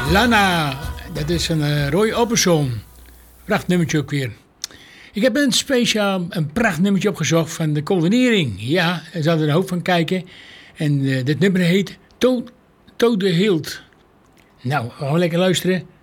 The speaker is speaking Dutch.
Lana, dat is een Roy Orbison. Prachtnummertje ook weer. Ik heb een prachtnummertje opgezocht van de Coldinering. Ja, er zat er een hoop van kijken. En dit nummer heet To the Hilt. Nou, gewoon lekker luisteren.